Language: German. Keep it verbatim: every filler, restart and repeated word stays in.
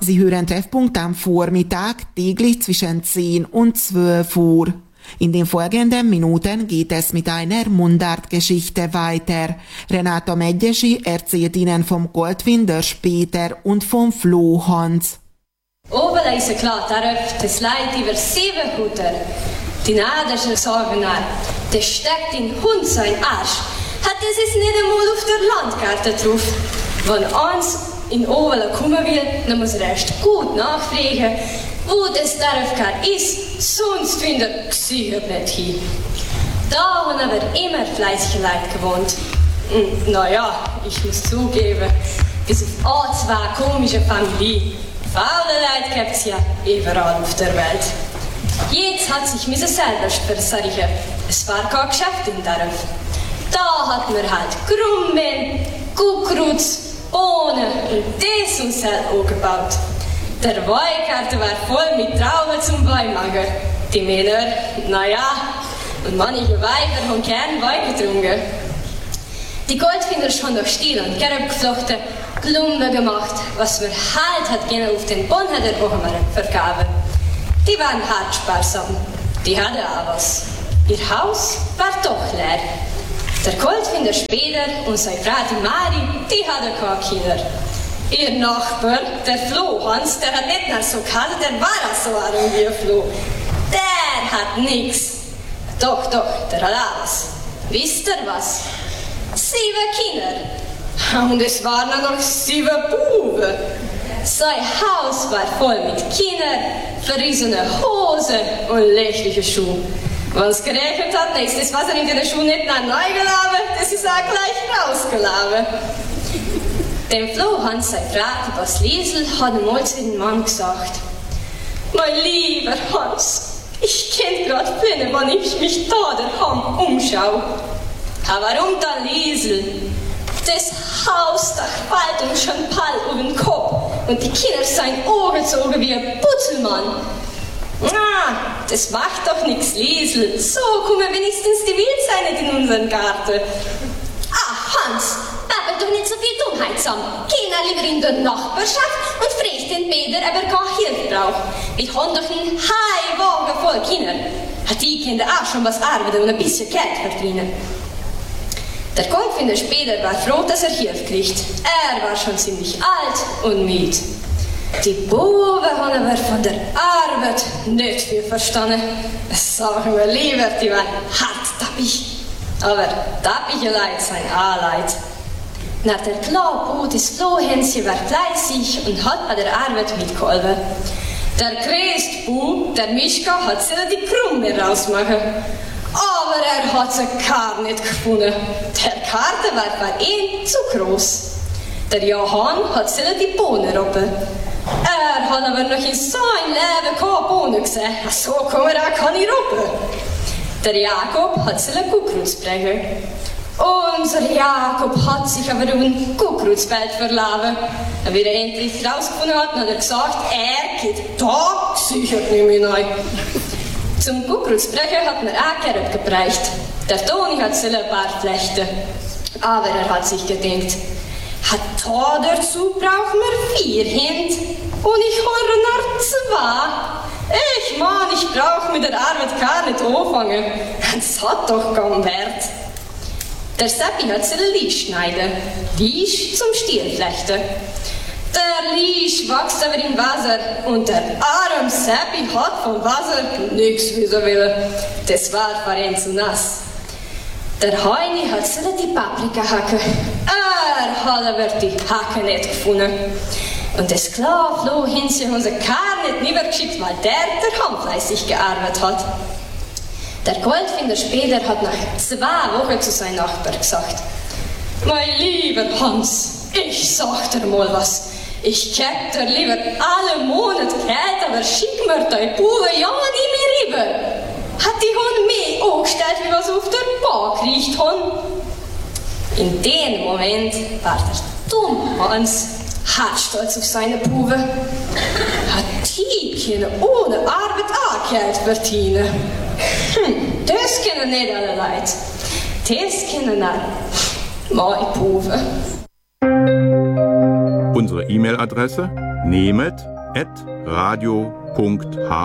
Sie hören Treffpunkt am Vormittag, täglich zwischen zehn und zwölf Uhr. In den folgenden Minuten geht es mit einer Mundartgeschichte weiter. Renato Medjeschi erzählt Ihnen vom Goldfinder Peter und vom Flohhans. Oben ist klar, darauf das Leid über sieben Hutter. Die Nadische sagen, der steckt in Hund sein Arsch. Hat es ist nicht einmal auf der Landkarte drauf. Wenn eins in Ovel kommen will, dann muss er erst gut nachfragen, wo das darauf ist, sonst findet er sicher nicht hin. Da haben aber immer fleißige Leute gewohnt. Naja, ich muss zugeben, bis auf ein, zwei komische Familien. Faule Leute gibt es ja überall auf der Welt. Jetzt hat sich mir selber versarichen. Es war kein Geschäft in Dorf. Da hat man halt Krummen, Kuckrutz, Bohnen und das und das angebaut. Der Weikarte war voll mit Trauben zum Weimagen. Die Männer, naja, und manche Weiber haben gern Wein getrunken. Die Goldfinders haben doch still und gelb geflochten Klumpen gemacht, was man halt hat gerne auf den Bonn der Wochenmarkt verkaufen. Die waren hart sparsam, die hatten auch was. Ihr Haus war doch leer. Der Goldfinder Peter und seine Frau die Mari, die hatten keine Kinder. Ihr Nachbar, der Flohhans, der hat nicht nur so gehabt, der war auch so arm wie ein Floh. Der hat nix. Doch, doch, der hat alles. Wisst ihr was? Sieben Kinder. Und es waren noch sieben Buben. Sein Haus war voll mit Kindern, verriesene Hosen und lächerliche Schuhe. Wenn es geregnet hat, ist das Wasser in den Schuhen nicht nach neu gelaufen, das ist auch gleich rausgelaufen. Dem Flohhans, sein Frau, was Liesel, hat einmal zu dem Mann gesagt: Mein lieber Hans, ich kenn grad Pläne, wenn ich mich da daheim umschau. Aber warum dann, Liesel? Das Hausdach fällt uns schon bald um den Kopf und die Kinder seien angezogen wie ein Putzelmann. Na, das macht doch nichts, Liesel. So kommen wenigstens die Wildseine in unseren Garten. Ah, Hans, aber doch nicht so viel Dummheit zusammen. Geh lieber in der Nachbarschaft und frag den Peter, ob er keine Hilfe braucht. Wir haben doch einen Haiwagen voll Kinder. Die können auch schon was arbeiten und ein bisschen Geld verdienen. Der Goldfinder Peter war froh, dass er Hilfe kriegt. Er war schon ziemlich alt und müde. Die Buben haben aber von der Arbeit nicht viel verstanden. Sagen wir lieber, die waren hart tappig. Aber tappige Leute sind auch Leute. Nach der Klaubut des Flohhänschen war fleißig und hat bei der Arbeit mitgeholfen. Der größte Bub, der Mischka, hat sich die Krumme rausmachen. Aber er hat sie gar nicht gefunden. Der Karte war bei ihm zu groß. Der Johann hat sie die Bohnen robben. Er hat aber noch in seinem Leben keine Bohnen gesehen. So kann er auch keine robben. Der Jakob hat sie ein Kuckrutz brechen. Unser Jakob hat sich aber um ein Kuckruzfeld verlaufen. Wie er endlich rausgefunden hat, hat er gesagt, er geht da sicher nicht mehr rein. Zum Kuckruzbrechen hat man auch Kerb gebreicht. Der Toni hat sich ein paar Flechten. Aber er hat sich gedacht, da dazu brauchen wir vier Hände und ich habe noch zwei. Ich meine, ich brauche mit der Arbeit gar nicht anfangen. Das hat doch keinen Wert. Der Seppi hat sich ein Lisch schneiden. Lisch zum Stielflechten. Der Lisch wächst aber im Wasser und der arme Seppi hat vom Wasser nichts wissen wollen. Das war für ihn zu nass. Der Heini hat sich die Paprika hacken. Er hat aber die Hacke nicht gefunden. Und das klar Flohhänschen hat sie gar nicht niedergeschickt, weil der der handfleißig gearbeitet hat. Der Goldfinder Peter hat nach zwei Wochen zu seinem Nachbar gesagt: Mein lieber Hans, ich sag dir mal was. Ich geb dir lieber alle Monate Geld, aber schick mir deine Buben ja nicht mehr rüber. Hat die Hund mehr angestellt, wie was auf der Bank riecht haben. In dem Moment war der dumme Hans hart stolz auf seine Buben. Hat die können ohne Arbeit auch Geld verdienen. Hm, das kennen nicht alle Leute. Das kennen auch meine Buben. Unsere E-Mail-Adresse nehmet at radio punkt h